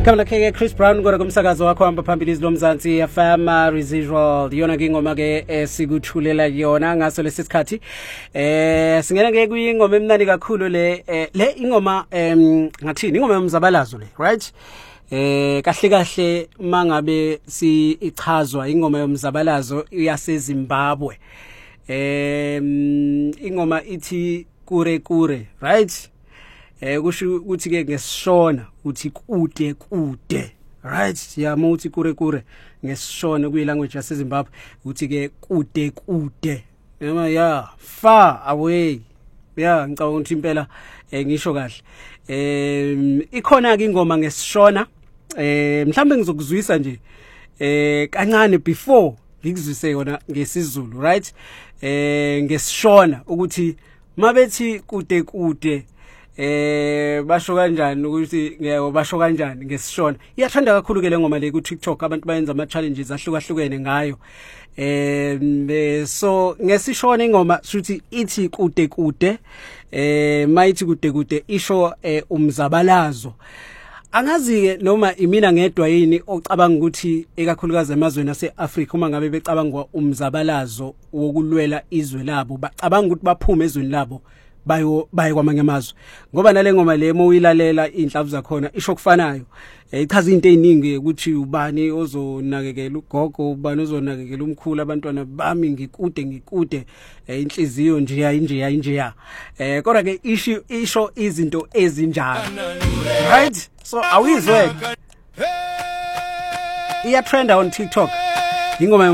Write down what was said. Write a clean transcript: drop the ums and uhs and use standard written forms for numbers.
Kamla ke Chris Brown ngora kumsakazo wakho hamba phambili izilomzansi FM Residual yona ke ingoma ke sikuthulela yona ngaso lesikhathi singena ke kuyingoma emnandi kakhulu le ingoma ngathini ingoma yomzabalazo le right kahle mangabe si ichazwa ingoma yomzabalazo yaseZimbabwe ingoma ithi kure right kusho ukuthi ke ngesishona uthi kude right yamuthi kure ngesishona kuyilanguage yaseZimbabwe uthi ke kude noma far away ngicabanga ukuthi impela ngisho kahle ikhona ke ingoma ngesishona mhlambe ngizokuzwisa nje kancane before ngikuzwise yona ngesizulu right ngesishona ukuthi mabethi kude basho kanjani ukuthi basho kanjani ngesishona iyathanda kakhulu ke le ngoma le ku TikTok abantu bayenza ama challenges ahlukahlukene ngayo so ngesishona ingoma suthi ithi kude mayithi kude isho umzabalazo angazi ke noma imina ngedwa yini ocabanga ukuthi ekakhulukazi emazweni aseAfrika uma ngabe becabanga umzabalazo wokulwela izwe labo bacabanga ukuthi baphume ezweni labo baye kwamanye amazwe ngoba nale ngoma le moyilalela inhlavu zakhona isho kufanayo ichaza into eziningi ukuthi ubani ozonakekela ugogo ubani ozonakekela umkhulu abantwana bami ngikude inhliziyo nje kodwa ke isho izinto ezinjalo right so awizwe iya trend on TikTok ingoma